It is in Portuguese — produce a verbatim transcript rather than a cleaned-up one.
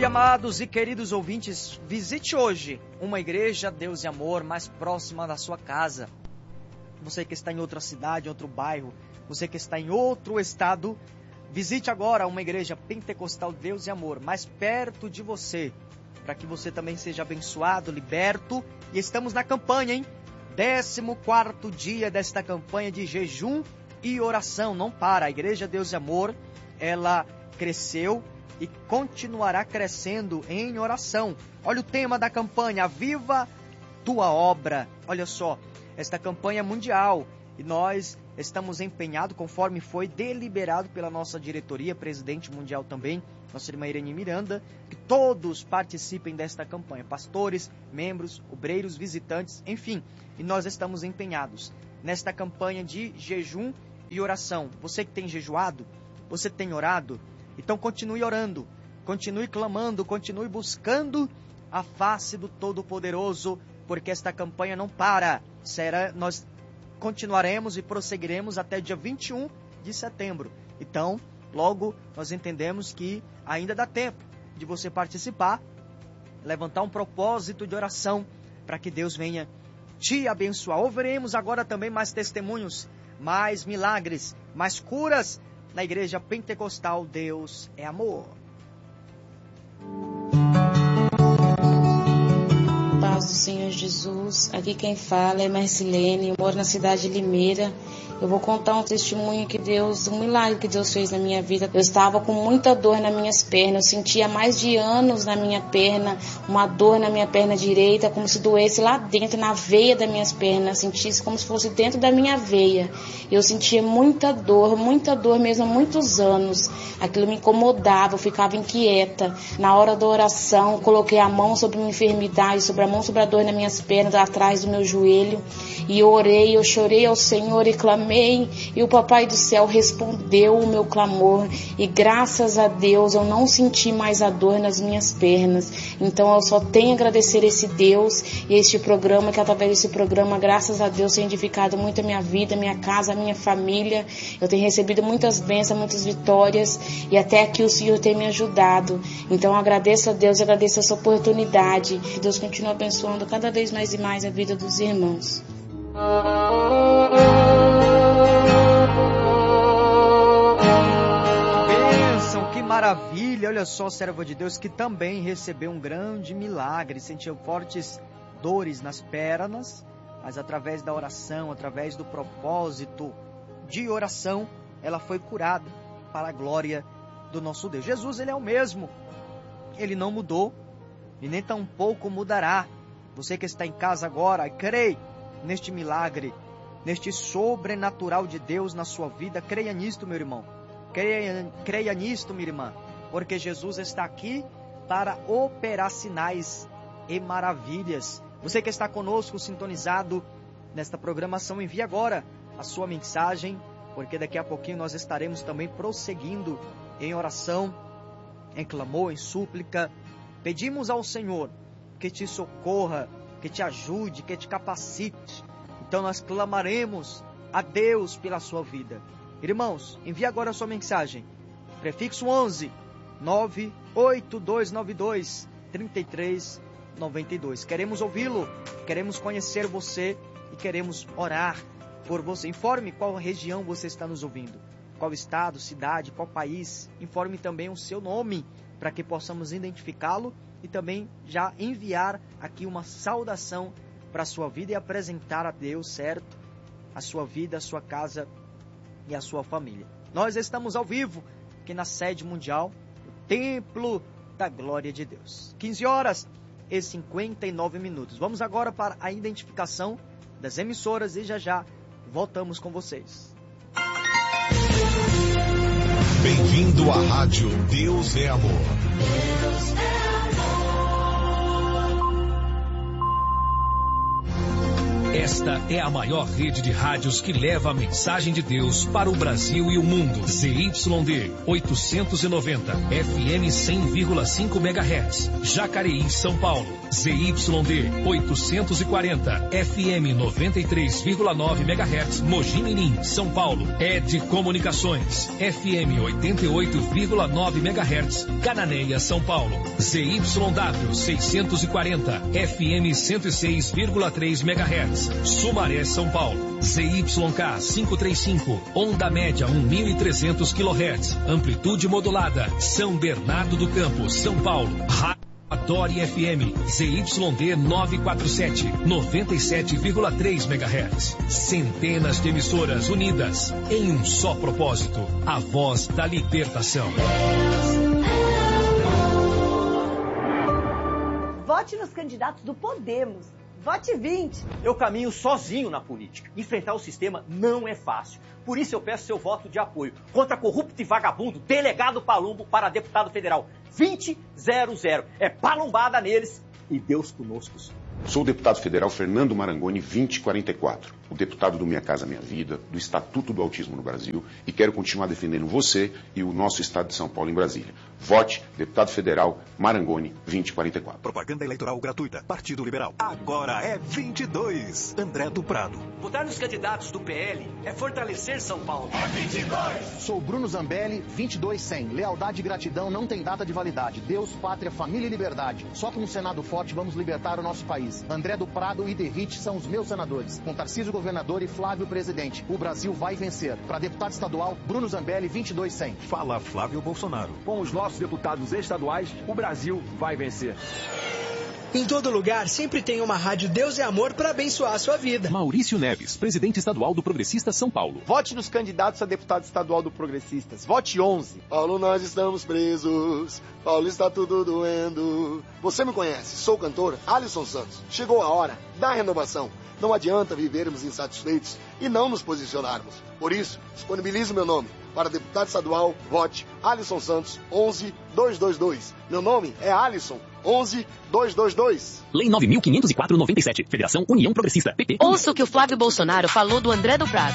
Oi, amados e queridos ouvintes, visite hoje uma igreja Deus e Amor mais próxima da sua casa. Você que está em outra cidade, em outro bairro, você que está em outro estado, visite agora uma igreja pentecostal Deus e Amor mais perto de você, para que você também seja abençoado, liberto. E estamos na campanha, hein? décimo quarto dia desta campanha de jejum e oração. Não para, a igreja Deus e Amor, ela cresceu e continuará crescendo em oração. Olha o tema da campanha, Viva Tua Obra. Olha só, esta campanha é mundial e nós estamos empenhados, conforme foi deliberado pela nossa diretoria, presidente mundial também, nossa irmã Irene Miranda, que todos participem desta campanha, pastores, membros, obreiros, visitantes, enfim. E nós estamos empenhados nesta campanha de jejum e oração. Você que tem jejuado, você tem orado, então continue orando, continue clamando, continue buscando a face do Todo-Poderoso, porque esta campanha não para. Será, nós continuaremos e prosseguiremos até dia vinte e um de setembro. Então, logo nós entendemos que ainda dá tempo de você participar, levantar um propósito de oração para que Deus venha te abençoar. Ouviremos agora também mais testemunhos, mais milagres, mais curas na igreja pentecostal Deus é Amor. Paz do Senhor Jesus, aqui quem fala é Marcilene, eu moro na cidade de Limeira. Eu vou contar um testemunho que Deus, um milagre que Deus fez na minha vida. Eu estava com muita dor nas minhas pernas, eu sentia mais de anos na minha perna, uma dor na minha perna direita, como se doesse lá dentro, na veia das minhas pernas, sentisse como se fosse dentro da minha veia. Eu sentia muita dor, muita dor mesmo há muitos anos. Aquilo me incomodava, eu ficava inquieta. Na hora da oração, coloquei a mão sobre uma enfermidade, sobre a mão sobre a dor nas minhas pernas, atrás do meu joelho, e eu orei, eu chorei ao Senhor e clamei. E o Papai do Céu respondeu o meu clamor e graças a Deus eu não senti mais a dor nas minhas pernas. Então eu só tenho a agradecer esse Deus e este programa, que através desse programa, graças a Deus, tem edificado muito a minha vida, a minha casa, a minha família. Eu tenho recebido muitas bênçãos, muitas vitórias e até aqui o Senhor tem me ajudado. Então eu agradeço a Deus, eu agradeço essa oportunidade. Que Deus continue abençoando cada vez mais e mais a vida dos irmãos. Bênção, que maravilha! Olha só, servo de Deus que também recebeu um grande milagre, sentiu fortes dores nas pernas, mas através da oração, através do propósito de oração, ela foi curada para a glória do nosso Deus. Jesus, ele é o mesmo, ele não mudou e nem tampouco mudará. Você que está em casa agora, crê neste milagre, neste sobrenatural de Deus na sua vida. Creia nisto, meu irmão. Creia, creia nisto, minha irmã. Porque Jesus está aqui para operar sinais e maravilhas. Você que está conosco, sintonizado nesta programação, envie agora a sua mensagem, porque daqui a pouquinho nós estaremos também prosseguindo em oração, em clamor, em súplica. Pedimos ao Senhor que te socorra, que te ajude, que te capacite. Então nós clamaremos a Deus pela sua vida. Irmãos, envie agora a sua mensagem. Prefixo onze, nove oito dois nove dois, três três nove dois. Queremos ouvi-lo, queremos conhecer você e queremos orar por você. Informe qual região você está nos ouvindo, qual estado, cidade, qual país. Informe também o seu nome, para que possamos identificá-lo e também já enviar aqui uma saudação para a sua vida e apresentar a Deus, certo? A sua vida, a sua casa e a sua família. Nós estamos ao vivo aqui na sede mundial, o Templo da Glória de Deus. quinze horas e cinquenta e nove minutos. Vamos agora para a identificação das emissoras e já já voltamos com vocês. Bem-vindo à rádio Deus é Amor. Deus é Esta é a maior rede de rádios que leva a mensagem de Deus para o Brasil e o mundo. Z Y D oitocentos e noventa, F M cem vírgula cinco megahertz, Jacareí, São Paulo. Z Y D oitocentos e quarenta, F M noventa e três vírgula nove megahertz, Mogi Mirim, São Paulo. Ed Comunicações, F M oitenta e oito vírgula nove megahertz, Cananéia, São Paulo. Z Y W seiscentos e quarenta, F M cento e seis vírgula três megahertz, Sumaré, São Paulo. Z Y K quinhentos e trinta e cinco, onda média mil e trezentos quilohertz, amplitude modulada, São Bernardo do Campo, São Paulo. Adore F M, Z Y D novecentos e quarenta e sete, noventa e sete vírgula três megahertz. Centenas de emissoras unidas em um só propósito, a voz da libertação. Vote nos candidatos do Podemos. Vote vinte. Eu caminho sozinho na política. Enfrentar o sistema não é fácil. Por isso eu peço seu voto de apoio contra corrupto e vagabundo delegado Palumbo para deputado federal. vinte zero zero. É palumbada neles e Deus conosco. Sou o deputado federal Fernando Marangoni vinte quarenta e quatro, o deputado do Minha Casa Minha Vida, do Estatuto do Autismo no Brasil, e quero continuar defendendo você e o nosso estado de São Paulo em Brasília. Vote, deputado federal Marangoni vinte quarenta e quatro. Propaganda eleitoral gratuita, Partido Liberal. Agora é vinte e dois, André do Prado. Votar nos candidatos do P L é fortalecer São Paulo. É vinte e dois. Sou Bruno Zambelli, vinte e dois cem. Lealdade e gratidão não tem data de validade. Deus, pátria, família e liberdade. Só com um Senado forte vamos libertar o nosso país. André do Prado e Derrite são os meus senadores. Com Tarcísio governador e Flávio presidente. O Brasil vai vencer. Para deputado estadual, Bruno Zambelli, vinte e dois cem. Fala Flávio Bolsonaro. Com os nossos deputados estaduais, o Brasil vai vencer. Em todo lugar, sempre tem uma rádio Deus é Amor para abençoar a sua vida. Maurício Neves, presidente estadual do Progressistas São Paulo. Vote nos candidatos a deputado estadual do Progressistas. Vote onze. Paulo, nós estamos presos. Paulo, está tudo doendo. Você me conhece, sou o cantor Alisson Santos. Chegou a hora da renovação. Não adianta vivermos insatisfeitos e não nos posicionarmos. Por isso, disponibilizo meu nome. Para deputado estadual, vote Alisson Santos, onze dois dois dois. Meu nome é Alisson, onze dois dois dois. Lei nove mil quinhentos e quatro, noventa e sete. Federação União Progressista, P T. Ouça o que o Flávio Bolsonaro falou do André do Prado.